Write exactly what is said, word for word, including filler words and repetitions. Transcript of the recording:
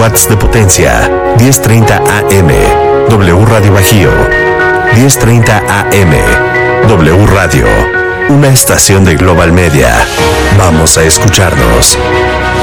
watts de potencia. diez treinta A M. W Radio Bajío. diez treinta A M. W Radio. Una estación de Global Media. Vamos a escucharnos.